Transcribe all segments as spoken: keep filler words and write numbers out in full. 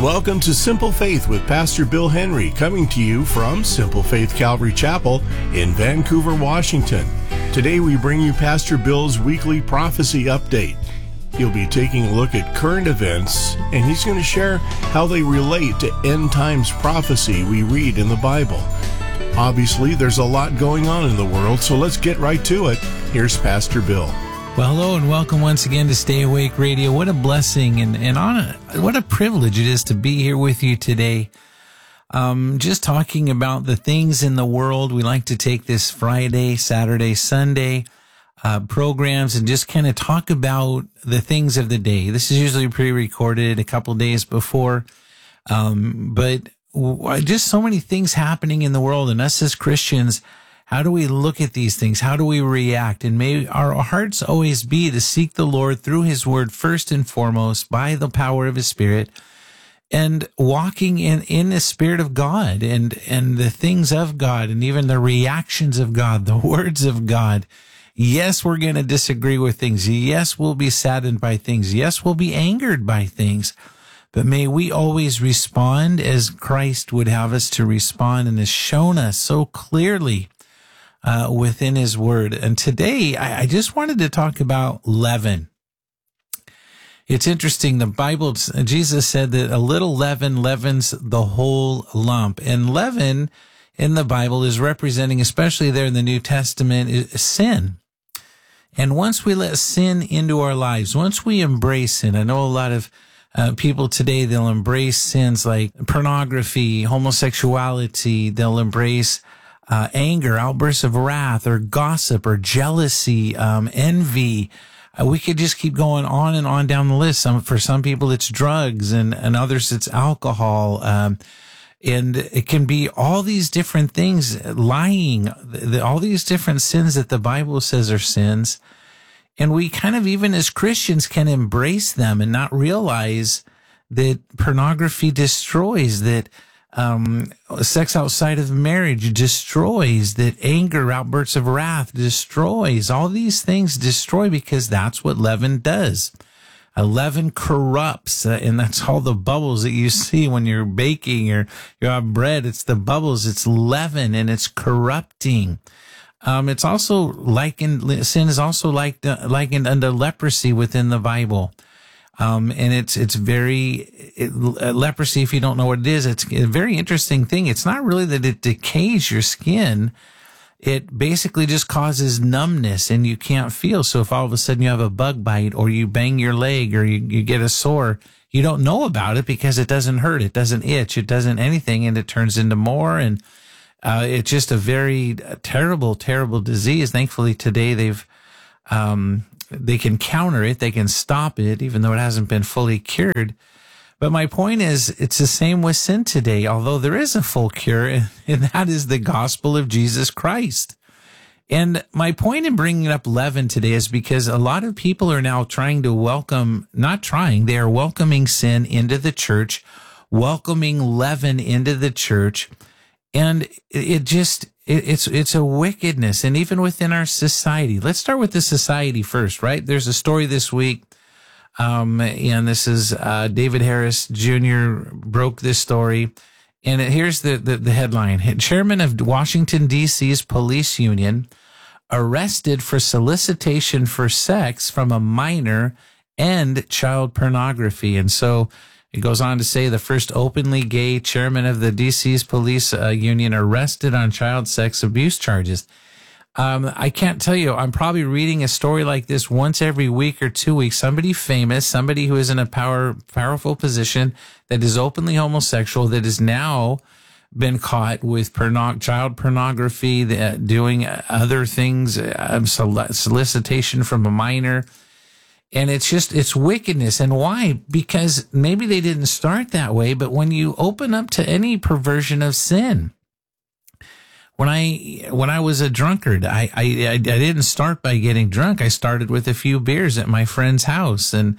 welcome to Simple Faith with Pastor Bill Henry, coming to you from Simple Faith Calvary Chapel in Vancouver, Washington. Today we bring you Pastor Bill's weekly prophecy update. He'll be taking a look at current events, and he's going to share how they relate to end times prophecy we read in the Bible. Obviously, there's a lot going on in the world, so let's get right to it. Here's Pastor Bill. Well, hello and welcome once again to Stay Awake Radio. What a blessing and, and on a, what a privilege it is to be here with you today. Um, just talking about the things in the world. We like to take this Friday, Saturday, Sunday uh, programs and just kind of talk about the things of the day. This is usually pre-recorded a couple days before, um, but just so many things happening in the world, and us as Christians, how do we look at these things? How do we react? And may our hearts always be to seek the Lord through His Word first and foremost by the power of His Spirit, and walking in, in the Spirit of God and, and the things of God and even the reactions of God, the words of God. Yes, we're going to disagree with things. Yes, we'll be saddened by things. Yes, we'll be angered by things. But may we always respond as Christ would have us to respond and has shown us so clearly Uh, within His Word. And today, I, I just wanted to talk about leaven. It's interesting. The Bible, Jesus said that a little leaven leavens the whole lump. And leaven in the Bible is representing, especially there in the New Testament, is sin. And once we let sin into our lives, once we embrace sin, I know a lot of uh, people today, they'll embrace sins like pornography, homosexuality, they'll embrace Uh, anger, outbursts of wrath, or gossip, or jealousy, um, envy. Uh, we could just keep going on and on down the list. Some, for some people, it's drugs, and, and others, it's alcohol. Um, and it can be all these different things, lying, the, all these different sins that the Bible says are sins. And we kind of, even as Christians, can embrace them and not realize that pornography destroys, that Um, sex outside of marriage destroys, that anger, outbursts of wrath destroys. All these things destroy because that's what leaven does. Uh, leaven corrupts, uh, and that's all the bubbles that you see when you're baking or you have bread. It's the bubbles, it's leaven, and it's corrupting. Um, it's also likened, sin is also like, likened unto leprosy within the Bible. Um, and it's, it's very, it, leprosy, if you don't know what it is, it's a very interesting thing. It's not really that it decays your skin. It basically just causes numbness and you can't feel. So if all of a sudden you have a bug bite or you bang your leg or you, you get a sore, you don't know about it because it doesn't hurt. It doesn't itch. It doesn't anything. And it turns into more. And, uh, it's just a very terrible, terrible disease. Thankfully today they've, um, they can counter it, they can stop it, even though it hasn't been fully cured. But my point is, it's the same with sin today, although there is a full cure, and that is the gospel of Jesus Christ. And my point in bringing up leaven today is because a lot of people are now trying to welcome, not trying, they are welcoming sin into the church, welcoming leaven into the church, and it just, It's, it's a wickedness. And even within our society, let's start with the society first, right? There's a story this week. Um, and this is, uh, David Harris Junior broke this story. And it, here's the, the, the headline. Chairman of Washington, D C's police union arrested for solicitation for sex from a minor and child pornography. And so, it goes on to say the first openly gay chairman of the D C's police uh, union arrested on child sex abuse charges. Um, I can't tell you, I'm probably reading a story like this once every week or two weeks. Somebody famous, somebody who is in a power, powerful position that is openly homosexual, that has now been caught with porno- child pornography, uh, doing other things, uh, solicitation from a minor. And it's just, it's wickedness. And why? Because maybe they didn't start that way, but when you open up to any perversion of sin, when I, when I was a drunkard, I, I, I didn't start by getting drunk. I started with a few beers at my friend's house, and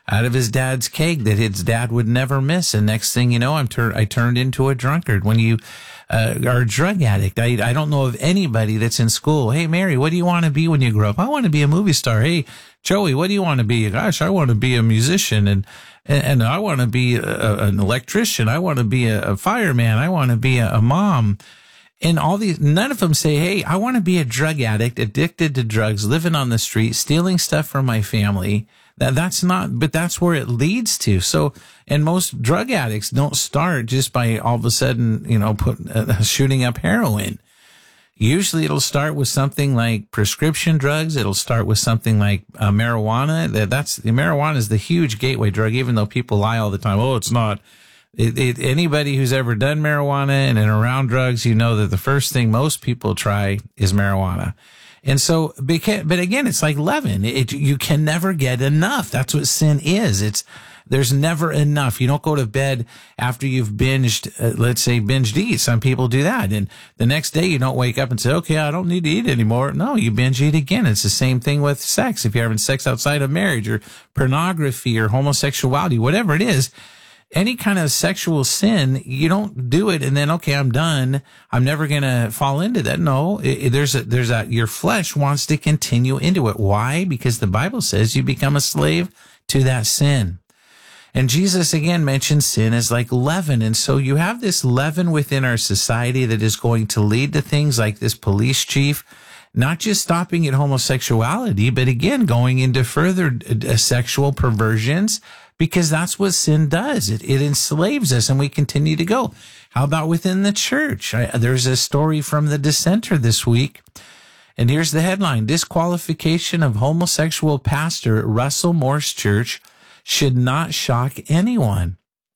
out of his dad's keg that his dad would never miss. And next thing you know, I'm tur- I turned into a drunkard. When you uh, are a drug addict, I, I don't know of anybody that's in school. Hey, Mary, what do you want to be when you grow up? I want to be a movie star. Hey, Joey, what do you want to be? Gosh, I want to be a musician, and and, and I want to be a, an electrician. I want to be a, a fireman. I want to be a, a mom. And all these, none of them say, hey, I want to be a drug addict, addicted to drugs, living on the street, stealing stuff from my family. That, that's not, but that's where it leads to. So, and most drug addicts don't start just by all of a sudden, you know, put, uh, shooting up heroin. Usually it'll start with something like prescription drugs. It'll start with something like uh, marijuana. That, that's, marijuana is the huge gateway drug, even though people lie all the time. Oh, it's not. It, it, anybody who's ever done marijuana and, and around drugs, you know that the first thing most people try is marijuana. And so, but again, it's like leaven. It, you can never get enough. That's what sin is. It's, there's never enough. You don't go to bed after you've binged, uh, let's say binged eat. Some people do that. And the next day you don't wake up and say, okay, I don't need to eat anymore. No, you binge eat again. It's the same thing with sex. If you're having sex outside of marriage or pornography or homosexuality, whatever it is, any kind of sexual sin, you don't do it and then, okay, I'm done. I'm never going to fall into that. No, it, it, there's a, there's a, your flesh wants to continue into it. Why? Because the Bible says you become a slave to that sin. And Jesus again mentions sin as like leaven. And so you have this leaven within our society that is going to lead to things like this police chief, not just stopping at homosexuality, but again, going into further uh, sexual perversions, because that's what sin does. It, it enslaves us and we continue to go. How about within the church? I, there's a story from the Dissenter this week. And here's the headline: disqualification of homosexual pastor at Russell Morse Church should not shock anyone.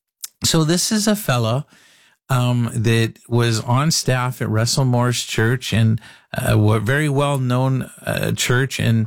So this is a fellow um, that was on staff at Russell Morse Church, and a very well-known uh, church. And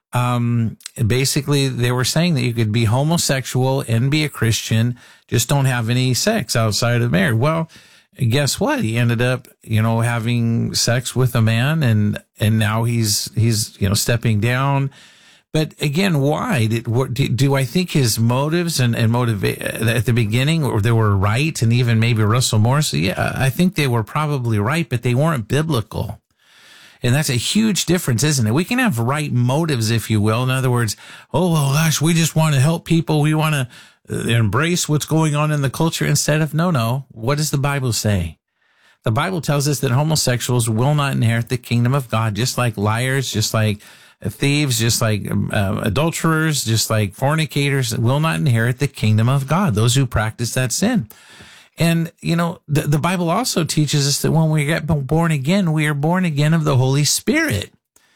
Um, basically they were saying that you could be homosexual and be a Christian, just don't have any sex outside of marriage. Well, guess what? He ended up, you know, having sex with a man, and, and now he's, he's, you know, stepping down. But again, why did, what, do I think his motives and, and motivate at the beginning, or they were right? And even maybe Russell Morse, yeah, I think they were probably right, but they weren't biblical. And that's a huge difference, isn't it? We can have right motives, if you will. In other words, oh, well, gosh, we just want to help people. We want to embrace what's going on in the culture, instead of, no, no. What does the Bible say? The Bible tells us that homosexuals will not inherit the kingdom of God, just like liars, just like thieves, just like uh, adulterers, just like fornicators will not inherit the kingdom of God, those who practice that sin. And, you know, the, the Bible also teaches us that when we get born again, we are born again of the Holy Spirit.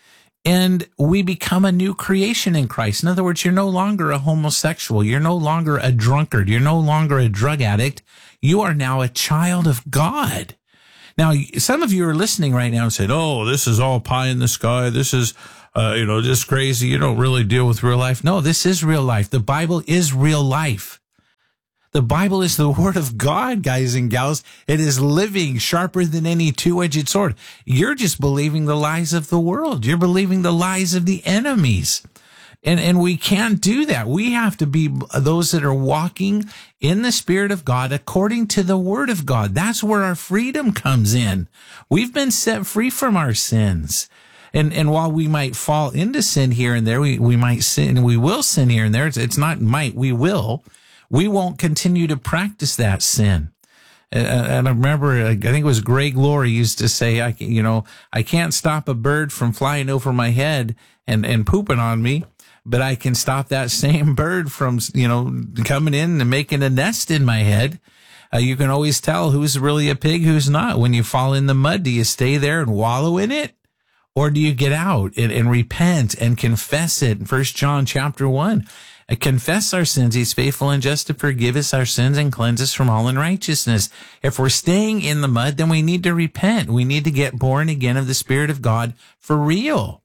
And we become a new creation in Christ. In other words, you're no longer a homosexual. You're no longer a drunkard. You're no longer a drug addict. You are now a child of God. Now, some of you are listening right now and said, oh, this is all pie in the sky. This is, uh, you know, just crazy. You don't really deal with real life. No, this is real life. The Bible is real life. The Bible is the word of God, guys and gals. It is living, sharper than any two-edged sword. You're just believing the lies of the world. You're believing the lies of the enemies. And, and we can't do that. We have to be those that are walking in the Spirit of God according to the word of God. That's where our freedom comes in. We've been set free from our sins. And, and while we might fall into sin here and there, we, we might sin, we will sin here and there. It's, it's not might, we will. We won't continue to practice that sin. And I remember, I think it was Greg Laurie used to say, I, you know, I can't stop a bird from flying over my head and, and pooping on me, but I can stop that same bird from, you know, coming in and making a nest in my head. Uh, you can always tell who's really a pig, who's not. When you fall in the mud, do you stay there and wallow in it? Or do you get out and, and repent and confess it? First John chapter one. Confess our sins. He's faithful and just to forgive us our sins and cleanse us from all unrighteousness. If we're staying in the mud, then we need to repent. We need to get born again of the Spirit of God for real.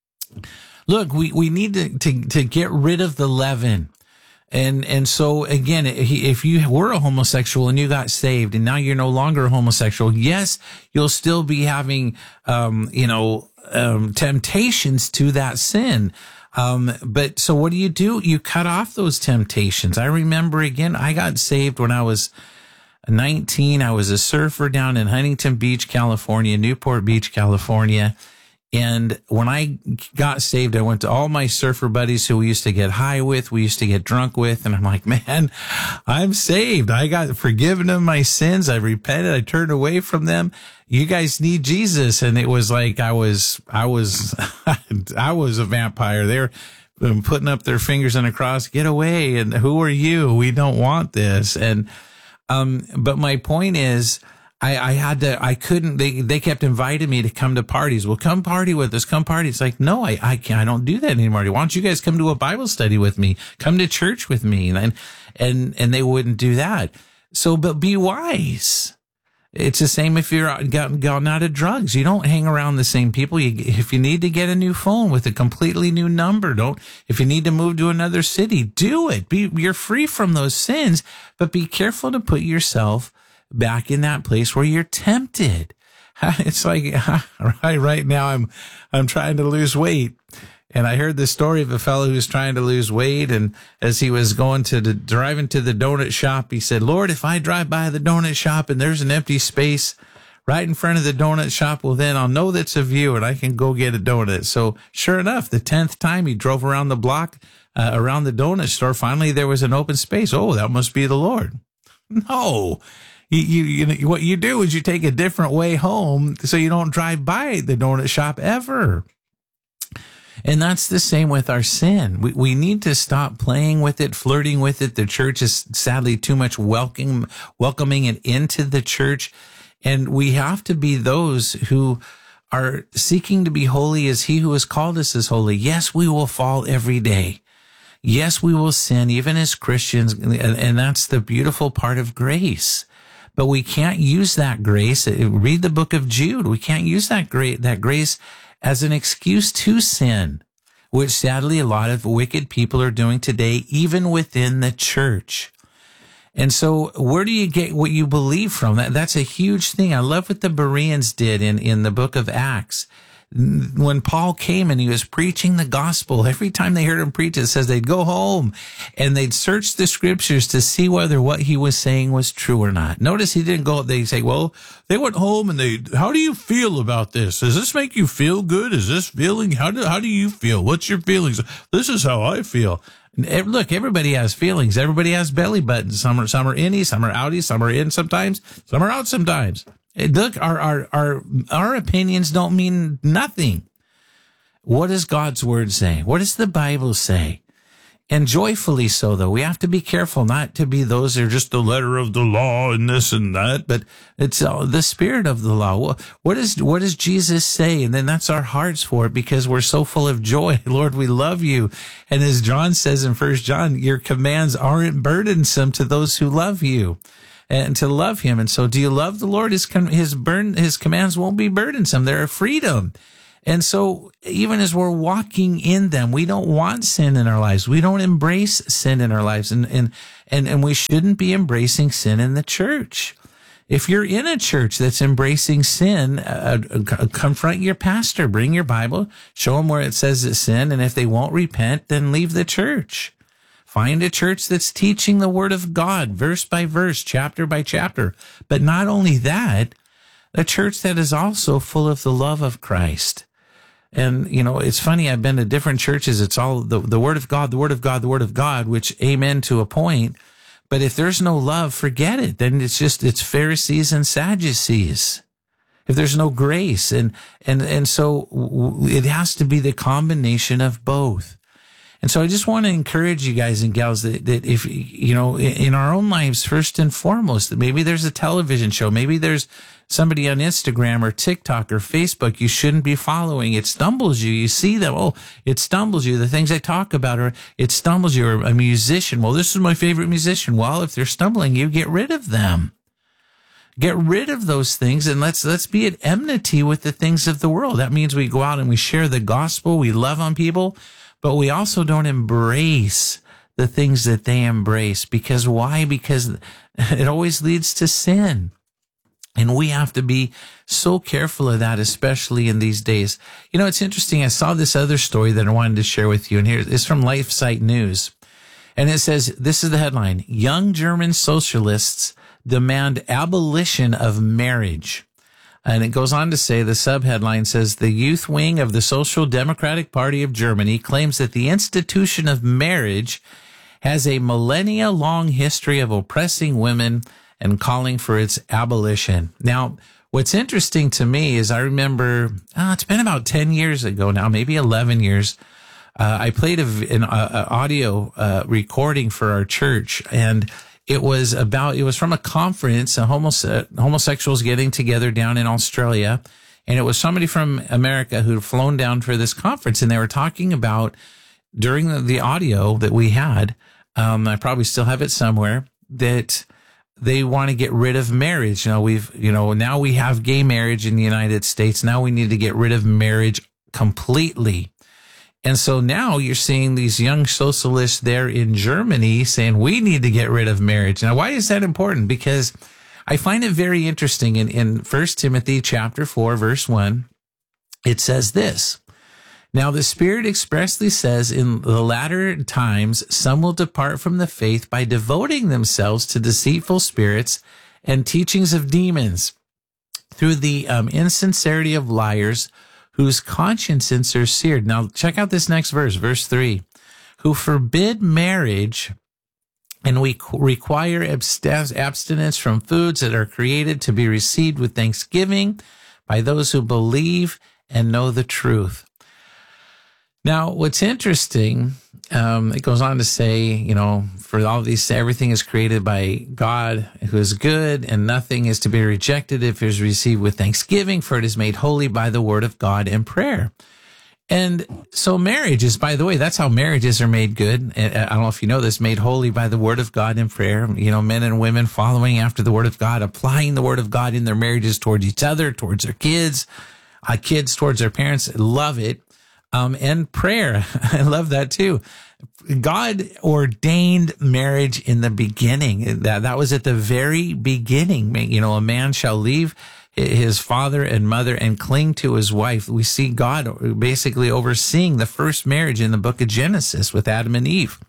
Look, we, we need to, to, to get rid of the leaven. And, and so again, if you were a homosexual and you got saved and now you're no longer a homosexual, yes, you'll still be having, um, you know, um, temptations to that sin. Um, but so what do you do? You cut off those temptations. I remember again, I got saved when I was nineteen. I was a surfer down in Huntington Beach, California, Newport Beach, California. And when I got saved, I went to all my surfer buddies who we used to get high with, we used to get drunk with. And I'm like, man, I'm saved. I got forgiven of my sins. I repented. I turned away from them. You guys need Jesus. And it was like, I was, I was, I was a vampire. They were putting up their fingers on a cross, get away. And who are you? We don't want this. And, um, but my point is, I, I had to, I couldn't, they, they kept inviting me to come to parties. Well, come party with us, come party. It's like, no, I, I can't, I don't do that anymore. Why don't you guys come to a Bible study with me? Come to church with me. And, and, and they wouldn't do that. So, but be wise. It's the same if you're gotten, gotten out of drugs. You don't hang around the same people. You, if you need to get a new phone with a completely new number, don't, if you need to move to another city, do it. Be, you're free from those sins, but be careful to put yourself back in that place where you're tempted. It's like, right, right now I'm, I'm trying to lose weight. And I heard the story of a fellow who was trying to lose weight. And as he was going to the, driving to the donut shop, he said, Lord, if I drive by the donut shop and there's an empty space right in front of the donut shop, well, then I'll know that's of you and I can go get a donut. So sure enough, the tenth time he drove around the block, uh, around the donut store, finally there was an open space. Oh, that must be the Lord. No. You, you, you, what you do is you take a different way home so you don't drive by the donut shop ever. And that's the same with our sin. We, we need to stop playing with it, flirting with it. The church is sadly too much welcoming, welcoming it into the church. And we have to be those who are seeking to be holy as he who has called us is holy. Yes, we will fall every day. Yes, we will sin, even as Christians. And, and that's the beautiful part of grace. But we can't use that grace. Read the book of Jude. We can't use that grace, that grace as an excuse to sin, which sadly a lot of wicked people are doing today, even within the church. And so where do you get what you believe from? That, that's a huge thing. I love what the Bereans did in, in the book of Acts. When Paul came and he was preaching the gospel, every time they heard him preach, it says they'd go home and they'd search the scriptures to see whether what he was saying was true or not. Notice he didn't go, they say, well, they went home and they, how do you feel about this? Does this make you feel good? Is this feeling, how do, how do you feel? What's your feelings? This is how I feel. Look, everybody has feelings. Everybody has belly buttons. Some are, some are innies, some are outies, some are in sometimes, some are out sometimes. Look, our, our, our, our opinions don't mean nothing. What does God's word say? What does the Bible say? And joyfully so, though. We have to be careful not to be those that are just the letter of the law and this and that, but it's uh, the spirit of the law. What is, what does Jesus say? And then that's our hearts for it because we're so full of joy. Lord, we love you. And as John says in First John, your commands aren't burdensome to those who love you. And to love him. And so do you love the Lord? His, his burden, his commands won't be burdensome. They're a freedom. And so even as we're walking in them, we don't want sin in our lives. We don't embrace sin in our lives. And, and, and, and we shouldn't be embracing sin in the church. If you're in a church that's embracing sin, uh, confront your pastor, bring your Bible, show them where it says it's sin. And if they won't repent, then leave the church. Find a church that's teaching the word of God, verse by verse, chapter by chapter. But not only that, a church that is also full of the love of Christ. And, you know, it's funny, I've been to different churches. It's all the, the word of God, the word of God, the word of God, which amen to a point. But if there's no love, forget it. Then it's just, it's Pharisees and Sadducees. If there's no grace. And, and, and so it has to be the combination of both. And so I just want to encourage you guys and gals that, that if, you know, in our own lives, first and foremost, that maybe there's a television show, maybe there's somebody on Instagram or TikTok or Facebook you shouldn't be following. It stumbles you. You see them. Oh, it stumbles you. The things they talk about, or it stumbles you. Or a musician. Well, this is my favorite musician. Well, if they're stumbling you, get rid of them. Get rid of those things and let's, let's be at enmity with the things of the world. That means we go out and we share the gospel. We love on people. But we also don't embrace the things that they embrace. Because why? Because it always leads to sin. And we have to be so careful of that, especially in these days. You know, it's interesting. I saw this other story that I wanted to share with you, and here it's from LifeSite News. And it says, this is the headline: Young German socialists demand abolition of marriage. And it goes on to say, the subheadline says, the youth wing of the Social Democratic Party of Germany claims that the institution of marriage has a millennia-long history of oppressing women and calling for its abolition. Now, what's interesting to me is I remember, oh, it's been about ten years ago now, maybe eleven years. Uh, I played a, an a, audio uh, recording for our church, and it was about, it was from a conference, a homose- homosexuals getting together down in Australia. And it was somebody from America who'd flown down for this conference. And they were talking about, during the, the audio that we had, um, I probably still have it somewhere, that they want to get rid of marriage. You know, we've, you know, now we have gay marriage in the United States. Now we need to get rid of marriage completely. And so now you're seeing these young socialists there in Germany saying we need to get rid of marriage. Now, why is that important? Because I find it very interesting. In, in First Timothy chapter four, verse one, it says this: now the Spirit expressly says, in the latter times, some will depart from the faith by devoting themselves to deceitful spirits and teachings of demons, through the um, insincerity of liars, whose consciences are seared. Now, check out this next verse, verse three. Who forbid marriage and we require abstinence from foods that are created to be received with thanksgiving by those who believe and know the truth. Now, what's interesting, um, it goes on to say, you know, for all these, everything is created by God who is good, and nothing is to be rejected if it is received with thanksgiving, for it is made holy by the word of God and prayer. And so marriage is, by the way, that's how marriages are made good. I don't know if you know this, made holy by the word of God and prayer. You know, men and women following after the word of God, applying the word of God in their marriages towards each other, towards their kids, uh, kids towards their parents. Love it. Um, and prayer. I love that too. God ordained marriage in the beginning. That, that was at the very beginning. You know, a man shall leave his father and mother and cling to his wife. We see God basically overseeing the first marriage in the book of Genesis with Adam and Eve.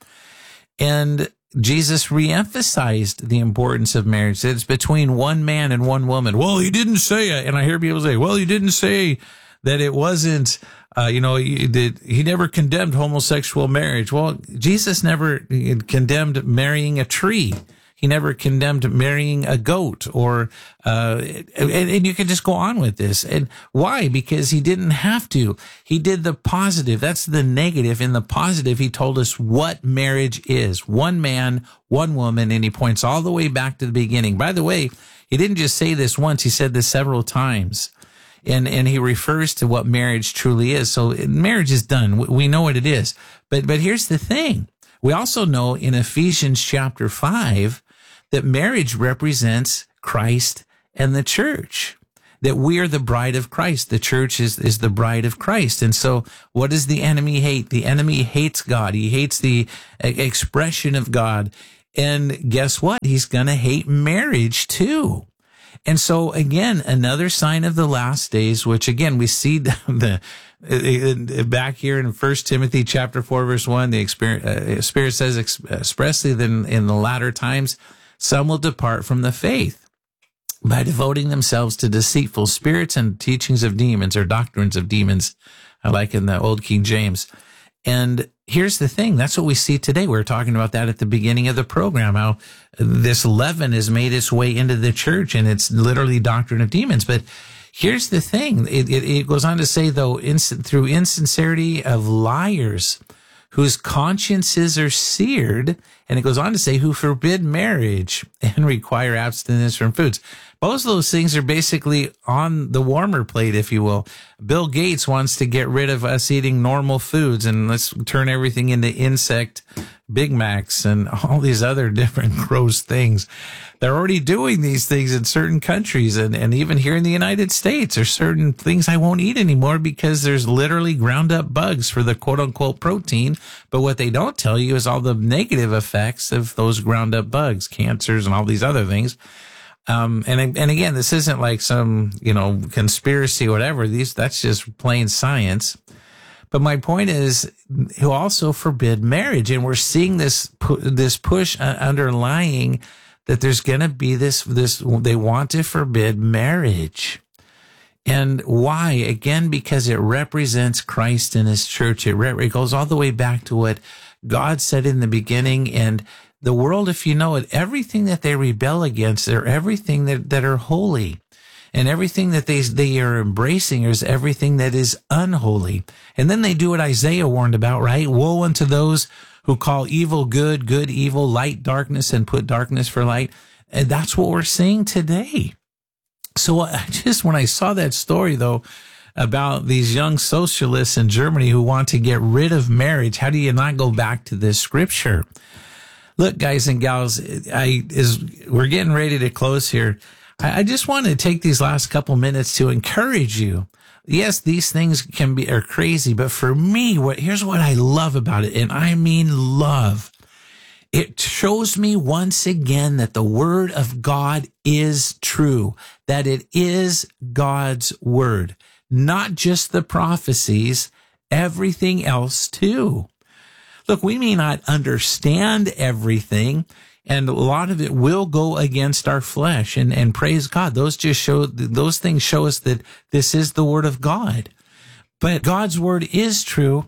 And Jesus reemphasized the importance of marriage. It's between one man and one woman. Well, he didn't say it. And I hear people say, well, he didn't say that it wasn't, uh, you know, he, did, he never condemned homosexual marriage. Well, Jesus never condemned marrying a tree. He never condemned marrying a goat, or, uh, and, and you can just go on with this. And why? Because he didn't have to. He did the positive. That's the negative. In the positive, he told us what marriage is. One man, one woman, and he points all the way back to the beginning. By the way, he didn't just say this once. He said this several times. And, and he refers to what marriage truly is. So marriage is done. We know what it is. But, but here's the thing. We also know in Ephesians chapter five that marriage represents Christ and the church, that we are the bride of Christ. The church is, is the bride of Christ. And so what does the enemy hate? The enemy hates God. He hates the expression of God. And guess what? He's going to hate marriage too. And so again, another sign of the last days, which again, we see the, the back here in First Timothy chapter four, verse one, the Spirit, uh, Spirit says expressly that in, in the latter times, some will depart from the faith by devoting themselves to deceitful spirits and teachings of demons, or doctrines of demons, like in the old King James. And here's the thing. That's what we see today. We were talking about that at the beginning of the program, how this leaven has made its way into the church, and it's literally doctrine of demons. But here's the thing. It, it, it goes on to say, though, ins- through insincerity of liars, whose consciences are seared, and it goes on to say, who forbid marriage and require abstinence from foods. Both of those things are basically on the warmer plate, if you will. Bill Gates wants to get rid of us eating normal foods, and let's turn everything into insect Big Macs and all these other different gross things. They're already doing these things in certain countries, and, and even here in the United States, there's certain things I won't eat anymore because there's literally ground up bugs for the quote unquote protein. But what they don't tell you is all the negative effects of those ground up bugs, cancers and all these other things. Um, and, and again, this isn't like some, you know, conspiracy or whatever. These, that's just plain science. But my point is, he'll also forbid marriage. And we're seeing this, pu- this push uh, underlying that there's going to be this, this, they want to forbid marriage. And why? Again, because it represents Christ and his church. It, re- it goes all the way back to what God said in the beginning. And the world, if you know it, everything that they rebel against, or everything that, that are holy, and everything that they, they are embracing is everything that is unholy. And then they do what Isaiah warned about, right? Woe unto those who call evil good, good evil, light darkness, and put darkness for light. And that's what we're seeing today. So I just, when I saw that story, though, about these young socialists in Germany who want to get rid of marriage, how do you not go back to this scripture? Look, guys and gals, I is we're getting ready to close here. I, I just want to take these last couple minutes to encourage you. Yes, these things can be are crazy, but for me, what here's what I love about it, and I mean love. It shows me once again that the word of God is true, that it is God's word, not just the prophecies, everything else too. Look, we may not understand everything, and a lot of it will go against our flesh, and, and praise God. Those just show, those things show us that this is the word of God. But God's word is true.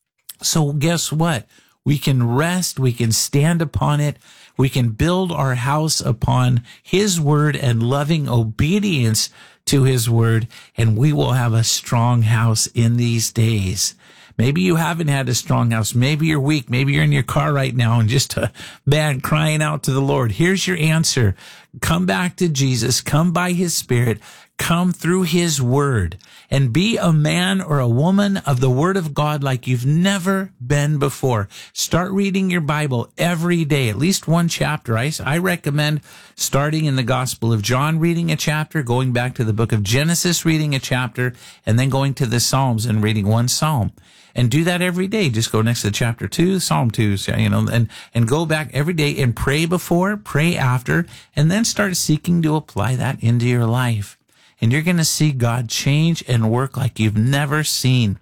So guess what? We can rest, we can stand upon it, we can build our house upon his word and loving obedience to his word, and we will have a strong house in these days. Maybe you haven't had a strong house. Maybe you're weak. Maybe you're in your car right now and just uh, man crying out to the Lord. Here's your answer. Come back to Jesus. Come by his Spirit. Come through his word and be a man or a woman of the word of God like you've never been before. Start reading your Bible every day, at least one chapter. I, I recommend starting in the Gospel of John, reading a chapter, going back to the book of Genesis, reading a chapter, and then going to the Psalms and reading one Psalm. And do that every day. Just go next to chapter two, Psalm two, you know, and, and go back every day and pray before, pray after, and then start seeking to apply that into your life. And you're going to see God change and work like you've never seen.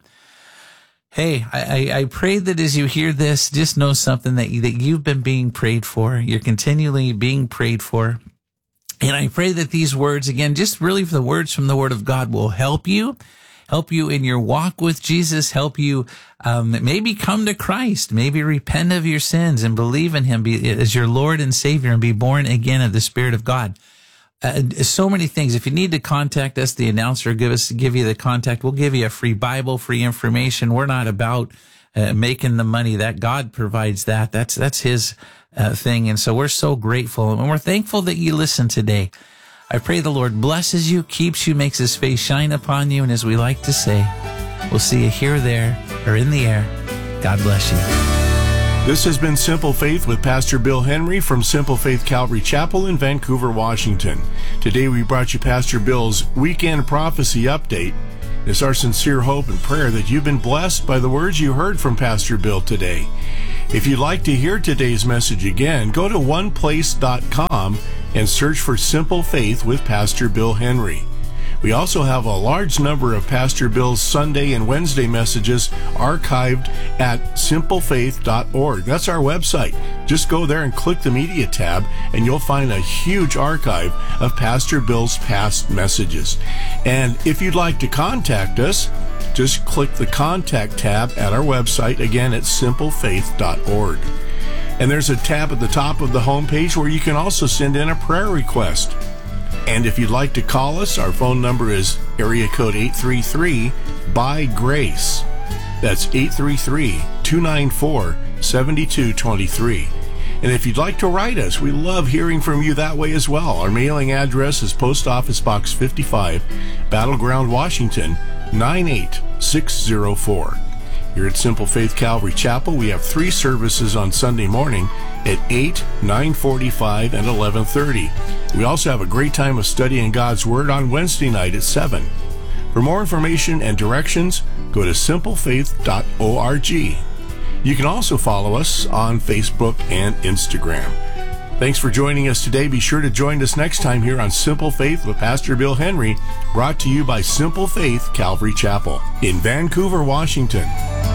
Hey, I, I pray that as you hear this, just know something that, you, that you've been being prayed for. You're continually being prayed for. And I pray that these words, again, just really the words from the Word of God will help you, help you in your walk with Jesus, help you um, maybe come to Christ, maybe repent of your sins and believe in him be, as your Lord and Savior and be born again of the Spirit of God. Uh, so many things. If you need to contact us, the announcer give us give you the contact. We'll give you a free Bible, free information. We're not about uh, making the money. That God provides that. That's that's His uh, thing. And so we're so grateful, and we're thankful that you listened today. I pray the Lord blesses you, keeps you, makes His face shine upon you, and as we like to say, we'll see you here, there, or in the air. God bless you. This has been Simple Faith with Pastor Bill Henry from Simple Faith Calvary Chapel in Vancouver, Washington. Today we brought you Pastor Bill's Weekend Prophecy Update. It's our sincere hope and prayer that you've been blessed by the words you heard from Pastor Bill today. If you'd like to hear today's message again, go to one place dot com and search for Simple Faith with Pastor Bill Henry. We also have a large number of Pastor Bill's Sunday and Wednesday messages archived at simple faith dot org. That's our website. Just go there and click the media tab, and you'll find a huge archive of Pastor Bill's past messages. And if you'd like to contact us, just click the contact tab at our website, again at simple faith dot org. And there's a tab at the top of the homepage where you can also send in a prayer request. And if you'd like to call us, our phone number is area code eight three three, B Y GRACE. That's eight three three, two nine four, seven two two three. And if you'd like to write us, we love hearing from you that way as well. Our mailing address is Post Office Box fifty-five, Battleground, Washington, nine eight six zero four. Here at Simple Faith Calvary Chapel, we have three services on Sunday morning at eight, nine forty-five, and eleven thirty. We also have a great time of studying God's Word on Wednesday night at seven. For more information and directions, go to simple faith dot org. You can also follow us on Facebook and Instagram. Thanks for joining us today. Be sure to join us next time here on Simple Faith with Pastor Bill Henry, brought to you by Simple Faith Calvary Chapel in Vancouver, Washington.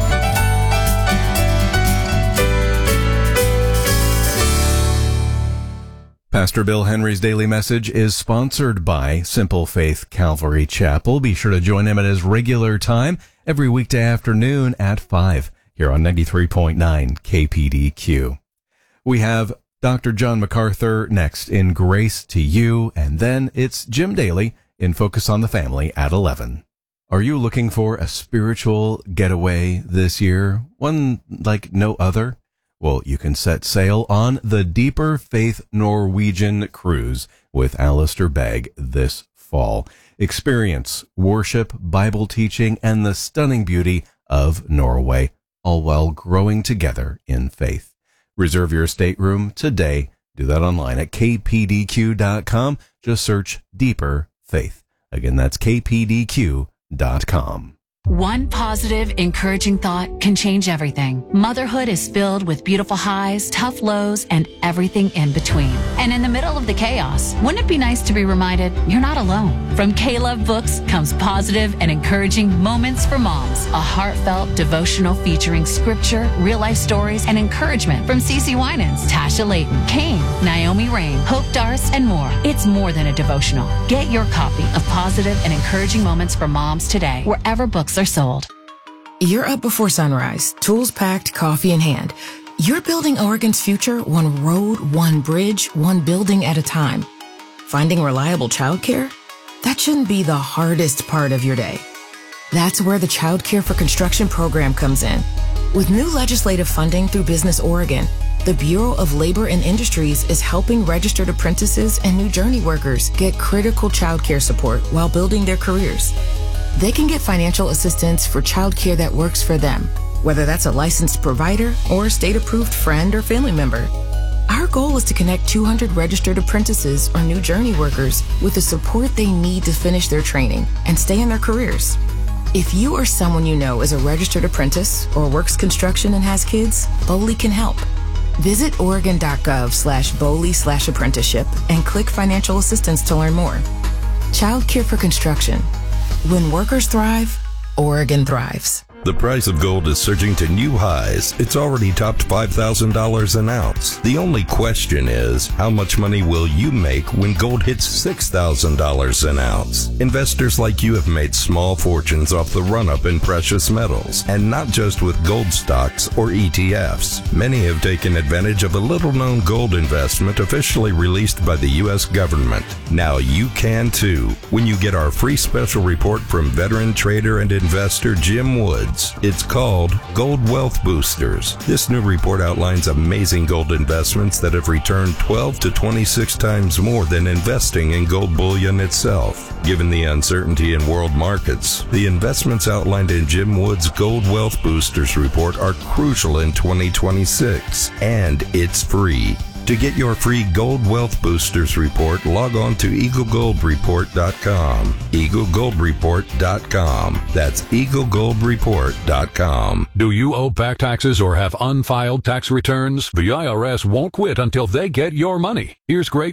Pastor Bill Henry's Daily Message is sponsored by Simple Faith Calvary Chapel. Be sure to join him at his regular time every weekday afternoon at five here on ninety-three point nine K P D Q. We have Doctor John MacArthur next in Grace to You, and then it's Jim Daly in Focus on the Family at eleven. Are you looking for a spiritual getaway this year? One like no other? Well, you can set sail on the Deeper Faith Norwegian Cruise with Alistair Begg this fall. Experience worship, Bible teaching, and the stunning beauty of Norway, all while growing together in faith. Reserve your stateroom today. Do that online at k p d q dot com. Just search Deeper Faith. Again, that's k p d q dot com. One positive, encouraging thought can change everything. Motherhood is filled with beautiful highs, tough lows, and everything in between. And in the middle of the chaos, wouldn't it be nice to be reminded you're not alone? From K-Love Books comes positive and encouraging Moments for Moms, a heartfelt devotional featuring scripture, real-life stories, and encouragement from Cece Winans, Tasha Layton, Kane, Naomi Rain, Hope Darce, and more. It's more than a devotional. Get your copy of Positive and Encouraging Moments for Moms today, wherever books are sold. You're up before sunrise, tools packed, coffee in hand. You're building Oregon's future one road, one bridge, one building at a time. Finding reliable childcare? That shouldn't be the hardest part of your day. That's where the Child Care for Construction program comes in. With new legislative funding through Business Oregon, the Bureau of Labor and Industries is helping registered apprentices and new journey workers get critical childcare support while building their careers. They can get financial assistance for childcare that works for them, whether that's a licensed provider or a state-approved friend or family member. Our goal is to connect two hundred registered apprentices or new journey workers with the support they need to finish their training and stay in their careers. If you or someone you know is a registered apprentice or works construction and has kids, BOLI can help. Visit oregon.gov slash BOLI slash apprenticeship and click financial assistance to learn more. Child Care for Construction. When workers thrive, Oregon thrives. The price of gold is surging to new highs. It's already topped five thousand dollars an ounce. The only question is, how much money will you make when gold hits six thousand dollars an ounce? Investors like you have made small fortunes off the run-up in precious metals, and not just with gold stocks or E T Fs. Many have taken advantage of a little-known gold investment officially released by the U S government. Now you can too, when you get our free special report from veteran trader and investor Jim Woods. It's called Gold Wealth Boosters. This new report outlines amazing gold investments that have returned twelve to twenty-six times more than investing in gold bullion itself. Given the uncertainty in world markets, the investments outlined in Jim Wood's Gold Wealth Boosters report are crucial in twenty twenty-six, and it's free. To get your free Gold Wealth Boosters report, log on to eagle gold report dot com. eagle gold report dot com. That's eagle gold report dot com. Do you owe back taxes or have unfiled tax returns? The I R S won't quit until they get your money. Here's great